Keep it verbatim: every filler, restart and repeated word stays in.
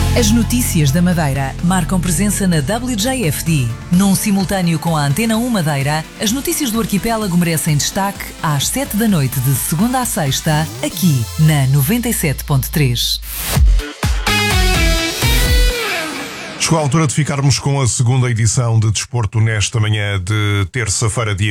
As notícias da Madeira marcam presença na W J F D. Num simultâneo com a Antena um Madeira, as notícias do arquipélago merecem destaque às sete da noite de segunda a sexta, aqui na noventa e sete ponto três. Chegou a altura de ficarmos com a segunda edição de Desporto nesta manhã de terça-feira, dia